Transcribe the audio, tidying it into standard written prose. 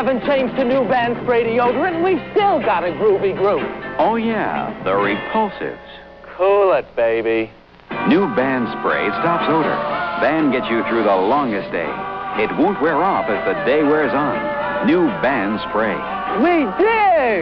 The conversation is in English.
haven't changed to new Band Spray deodorant, and we've still got a groovy groove. Oh, yeah, the Repulsives. Cool it, baby. New Band Spray stops odor. Band gets you through the longest day. It won't wear off as the day wears on. New Band Spray. We did!